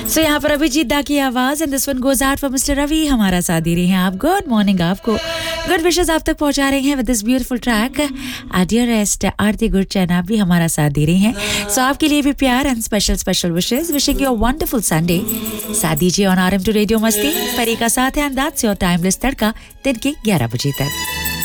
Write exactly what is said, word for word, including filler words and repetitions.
सो यहाँ पर अभिजीत दा की आवाज and this one goes out for mister Ravi हमारा साथ दे रहे हैं आप. गुड मॉर्निंग आपको, गुड विशेस आप तक पहुंचा रहे हैं with this beautiful track. Dearest आरती गुरचैन आप भी हमारा साथ दे रहे हैं. सो so, आपके लिए भी प्यार and special special wishes. Wishing you a wonderful Sunday. साथ दीजिए ऑन आरएम टू रेडियो मस्ती. परी का साथ है एंड दैट्स योर टाइमलेस तड़का दिन के ग्यारह बजे तक.